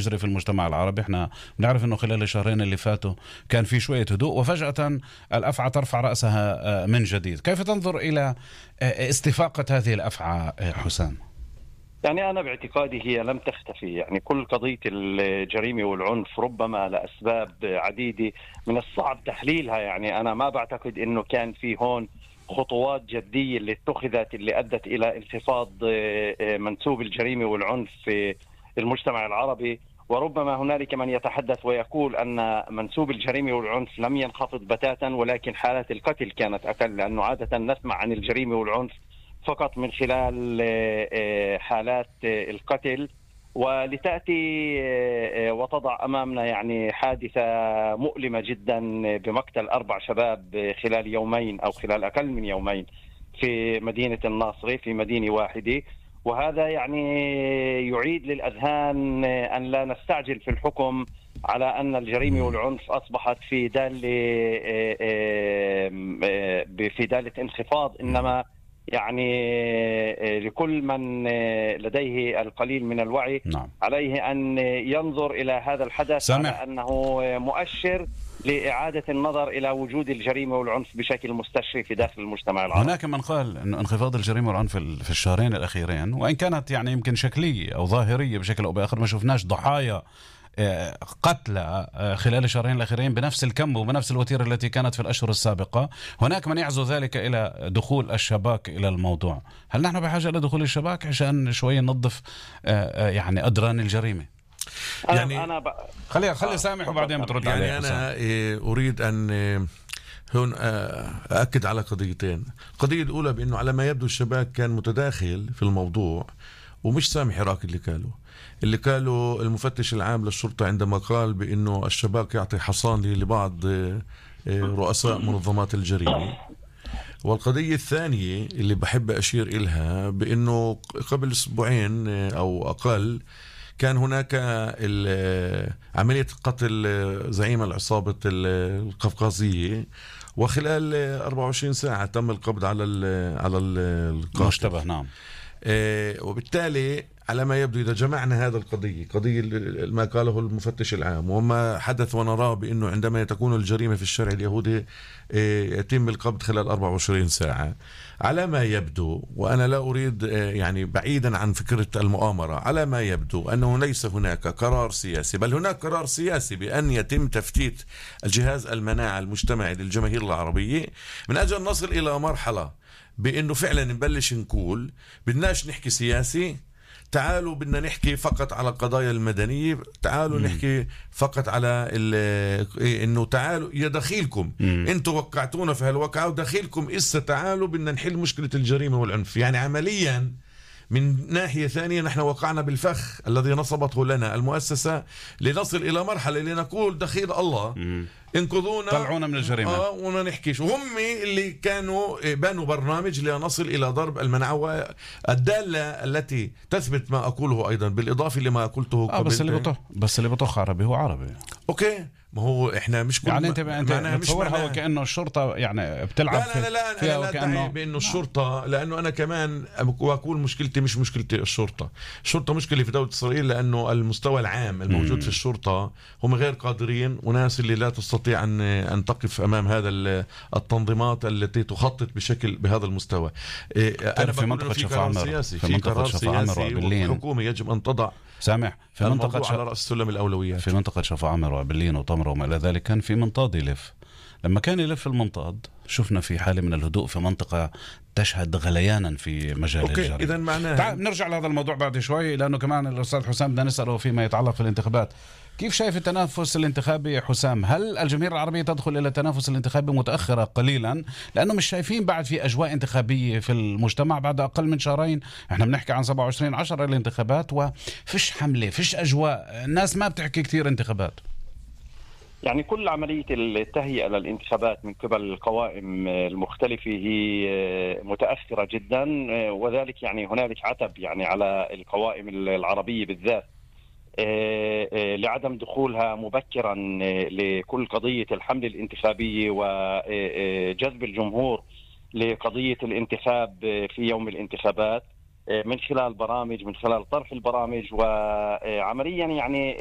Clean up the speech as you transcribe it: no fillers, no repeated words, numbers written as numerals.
يجري في المجتمع العربي. احنا بنعرف انه خلال الشهرين اللي فاتوا كان في شوية هدوء، وفجأة الأفعى ترفع رأسها من جديد. كيف تنظر إلى استفاقة هذه الأفعى حسام؟ يعني أنا باعتقادي هي لم تختفي. يعني كل قضية الجريمة والعنف ربما لأسباب عديدة من الصعب تحليلها. يعني أنا ما بعتقد أنه كان في هون خطوات جدية اللي اتخذت اللي أدت إلى انخفاض منسوب الجريمة والعنف في المجتمع العربي. وربما هنالك من يتحدث ويقول أن منسوب الجريمة والعنف لم ينخفض بتاتا، ولكن حالات القتل كانت أقل، لأنه عادة نسمع عن الجريمة والعنف فقط من خلال حالات القتل. ولتأتي وتضع أمامنا يعني حادثة مؤلمة جدا بمقتل 4 شباب خلال يومين أو خلال أقل من يومين في مدينة الناصري، في مدينة واحدة. وهذا يعني يعيد للأذهان أن لا نستعجل في الحكم على أن الجريمة والعنف أصبحت في دالة انخفاض، إنما يعني لكل من لديه القليل من الوعي عليه أن ينظر إلى هذا الحدث على أنه مؤشر لإعادة النظر إلى وجود الجريمة والعنف بشكل مستشري في داخل المجتمع العربي. هناك من قال أن انخفاض الجريمة والعنف في الشهرين الأخيرين، وإن كانت يعني يمكن شكلية أو ظاهرية بشكل أو بآخر، ما شفناش ضحايا قتلى خلال الشهرين الأخيرين بنفس الكم وبنفس الوتيرة التي كانت في الأشهر السابقة. هناك من يعزو ذلك إلى دخول الشباك إلى الموضوع. هل نحن بحاجة إلى دخول الشباك عشان شوية ننظف يعني أدران الجريمة؟ يعني خلي سامح وبعدين بترد عليه. يعني أنا أريد أن هون أأكد على قضيتين. القضية الأولى بأنه على ما يبدو الشباك كان متداخل في الموضوع، ومش سامح عراقي اللي قاله المفتش العام للشرطة عندما قال بأنه الشباك يعطي حصان لبعض رؤساء منظمات الجريمة. والقضية الثانية اللي بحب أشير إلها بأنه قبل أسبوعين أو أقل كان هناك عملية قتل زعيم العصابة القفقازية، وخلال 24 ساعة تم القبض على القاتل المشتبه. نعم. وبالتالي على ما يبدو إذا جمعنا هذا قضية ما قاله المفتش العام وما حدث ونراه بأنه عندما تكون الجريمة في الشرع اليهودي يتم القبض خلال 24 ساعة، على ما يبدو، وأنا لا أريد يعني بعيدا عن فكرة المؤامرة، على ما يبدو أنه ليس هناك قرار سياسي، بل هناك قرار سياسي بأن يتم تفتيت الجهاز المناعة المجتمعي للجماهير العربية من أجل نصل إلى مرحلة بأنه فعلا نبلش نقول بدناش نحكي سياسي، تعالوا بدنا نحكي فقط على القضايا المدنية، تعالوا نحكي فقط على انه تعالوا يا دخيلكم انتوا وقعتونا في هالوقعة ودخيلكم إسا تعالوا بدنا نحل مشكلة الجريمة والعنف. يعني عمليا من ناحية ثانية نحن وقعنا بالفخ الذي نصبته لنا المؤسسة لنصل إلى مرحلة لنقول دخيل الله انقذونا طلعونا من الجريمة وما نحكيش. هم اللي كانوا بانوا برنامج لنصل إلى ضرب المنعوة الدالة التي تثبت ما أقوله أيضا بالإضافة لما قلته قبل. بس اللي بطخ عربي هو عربي. أوكي، ما هو إحنا مش يعني أنت بتصورها وكأنه الشرطة يعني بتلعب لا أنا لا بأنه الشرطة، لأنه أنا كمان أقول مشكلتي مش مشكلتي الشرطة مشكلة في دولة إسرائيل، لأنه المستوى العام الموجود في الشرطة هم غير قادرين، وناس اللي لا تستطيع أن تقف أمام هذا التنظيمات التي تخطط بهذا المستوى. أنا في منطقة شفا عمر وابلين الحكومة يجب أن تضع سامح في منطقة على رأس سلم الأولويات. في منطقة شفا عمر وابلين وطمرة وما إلى ذلك كان في منطاد يلف. لما كان يلف المنطاد شفنا في حالة من الهدوء في منطقة تشهد غليانا في مجال الجريمة. إذا معناه نرجع لهذا الموضوع بعد شوي، لأنه كمان الأستاذ حسام بدنا نسأله فيما يتعلق في الانتخابات. كيف شايف التنافس الانتخابي حسام؟ هل الجماهير العربية تدخل إلى التنافس الانتخابي متأخرة قليلا، لأنه مش شايفين بعد في أجواء انتخابية في المجتمع بعد أقل من شهرين؟ احنا بنحكي عن 27/10 الانتخابات وفيش حملة، فيش أجواء، الناس ما بتحكي كتير انتخابات. يعني كل عملية التهيئة للانتخابات من قبل القوائم المختلفة هي متأخرة جدا، وذلك يعني هنالك عتب يعني على القوائم العربية بالذات لعدم دخولها مبكرا لكل قضية الحملة الانتخابية وجذب الجمهور لقضية الانتخاب في يوم الانتخابات من خلال برامج، من خلال طرح البرامج، وعمليا يعني